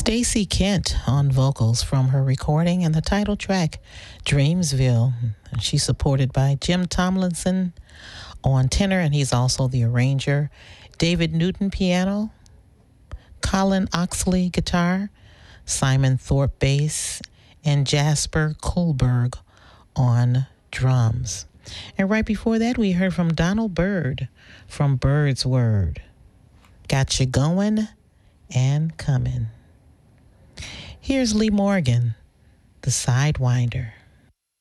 Stacey Kent on vocals from her recording and the title track, Dreamsville. She's supported by Jim Tomlinson on tenor, and he's also the arranger. David Newton piano, Colin Oxley guitar, Simon Thorpe bass, and Jasper Kohlberg on drums. And right before that, we heard from Donald Byrd from Bird's Word. Got you going and coming. Here's Lee Morgan, the Sidewinder.